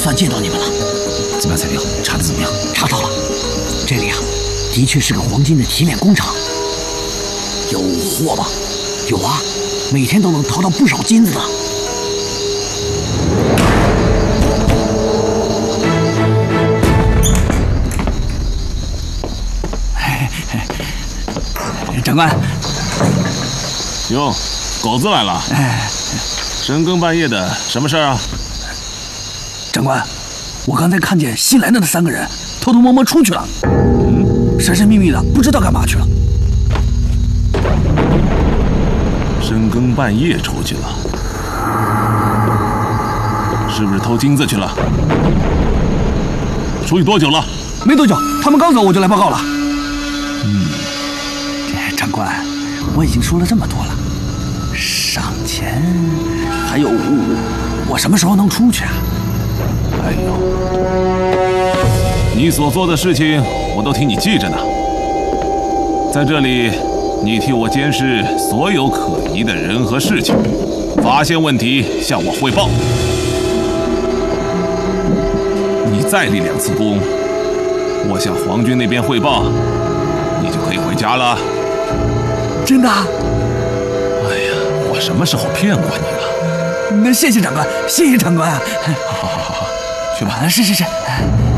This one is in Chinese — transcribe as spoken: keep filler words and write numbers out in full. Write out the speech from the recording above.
算见到你们了。 怎么样，材料查的怎么样？ 查到了，这里啊，的确是个黄金的提炼工厂。有货吗？有啊，每天都能淘到不少金子的。长官， 哟，狗子来了。 哎， 深更半夜的，什么事儿啊？ 长官，我刚才看见新来的那三个人偷偷摸摸出去了，嗯，神神秘秘的，不知道干嘛去了。 深更半夜出去了，是不是偷金子去了？出去多久了？ 没多久，他们刚走我就来报告了。 嗯， 长官，我已经说了这么多了，赏钱还有我，我什么时候能出去啊？ 哎呦，你所做的事情我都替你记着呢。在这里，你替我监视所有可疑的人和事情，发现问题向我汇报。你再立两次功，我向皇军那边汇报，你就可以回家了。 真的？ 哎呀，我什么时候骗过你了？ 那谢谢长官，谢谢长官。 好好好好好，去吧。 是是是。